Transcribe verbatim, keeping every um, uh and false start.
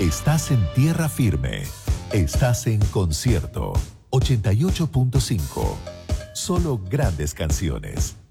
Estás en tierra firme. Estás en Concierto ochenta y ocho punto cinco. Solo grandes canciones.